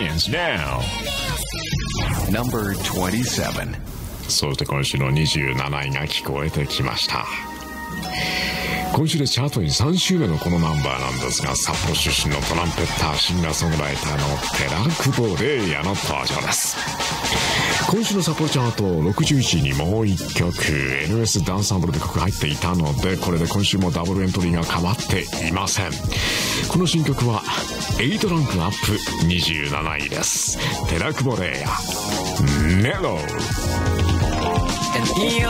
Millions now. Number 27. そして今週の27位が聞こえてきました。今週でチャートに3週目のこのナンバーなんですが、札幌出身のトランペッター、シンガーソングライターの寺久保玲也の登場です。今週の札幌チャート61位にもう1曲 NS ダンサンブルで曲入っていたので、これで今週もダブルエントリーが変わっていません。この新曲は8ランクアップ27位です。寺久保玲也メロー。